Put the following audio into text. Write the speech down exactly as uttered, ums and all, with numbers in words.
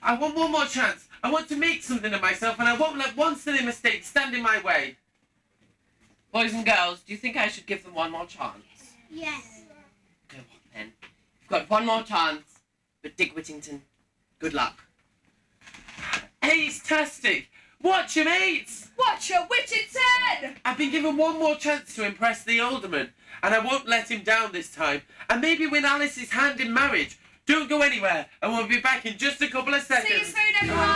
I want one more chance. I want to make something of myself, and I won't let one silly mistake stand in my way. Boys and girls, do you think I should give them one more chance? Yes. Go on, then. You've got one more chance. But Dick Whittington, good luck. Ace-tastic! Watch your mates! Watch your Whittington! I've been given one more chance to impress the alderman, and I won't let him down this time, and maybe win Alice's hand in marriage. Don't go anywhere, and we'll be back in just a couple of seconds. See you soon, everyone!